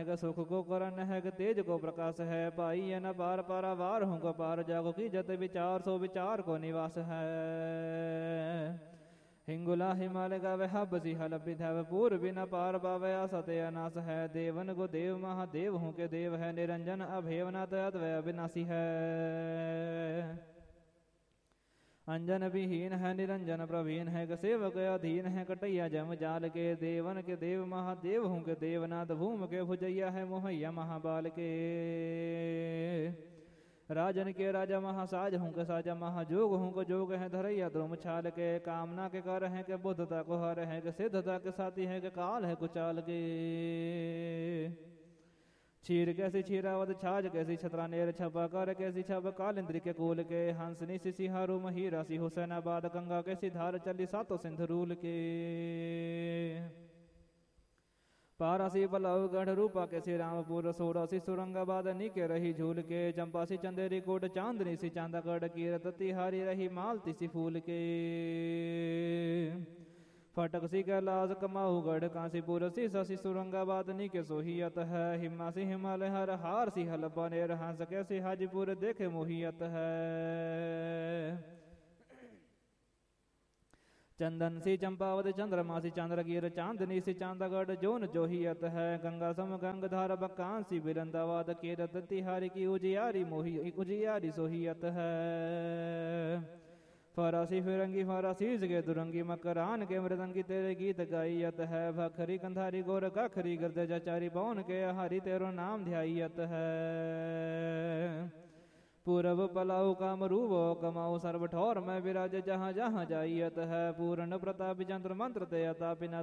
है ग सुख को करन है ग तेज को प्रकाश है पाई है न पार पारावार हूँ ग पार जागो की जत विचार सो विचार को निवास है हिंगुला हिमालय का वह बसी हल विधव पूर्व बिना पार पावया सत्य अनास है देवन को देव महादेव हूँ के देव है निरंजन अभेवनाथ अद्वय अविनाशी है अंजन विहीन है निरंजन प्रवीण है ग सेवक अधीन है कटैया जम जाल के देवन के देव महादेव हूँ के देवनाथ भूम के भुजैया है मोहैया महाबाल के राजन के राजा महासाज हूँ के साजा महाजोग हूँ को जोग है धरैया द्रुम छाल के कामना के कर है के बुद्धता को हर है के सिद्धता के साथी है के काल है कुचाल के छीर कैसी छीरावत छाज कैसी छतरा नेर छपा कर कैसी छप काल इंद्र के कूल के हंसनी सिसी हारू मही राशि हुसैनाबाद गंगा कैसी धार चली सातो सिंध रूल के पारासी बलव गढ़ रूपा कैसी रामपुर सोरासी सुरंगाबाद नीके रही झूल के चंपासी चंदेरी कोट चांदनी सी चांदागढ़ की रतती हारी रही मालती सी फूल के फटक सी कैलाश कमाऊ गढ़ कांसीपुर सी ससी सुरंगाबाद नीके सोहियत है हिमासी हिमालय हर हार सी हल बनेर हंस कैसी हाजीपुर देखे मोहियत है चंदन सी चंपावत चंद्रमा सी चंद्रगिर चांदनी सी चांदागढ़ जोन जोहियत है गंगा सम गंगधार बकान सी बिरंदाबाद केरत तिहारी की उजियारी मोही उजियारी सोहियत है फरासी फिरंगी फरासी के दुरंगी मकरान के मृदंगी तेरे गीत गाइयत है भखरी कंधारी गोर कखरी गर्द चारी पवन के हरि तेरो नाम ध्यायत है पूरब पलाऊ कामरूपो कमाऊ सर्व ठौर में विराज जहाँ जहाँ जाइयत है पूर्ण प्रताप यंत्र मंत्र ते अतापि न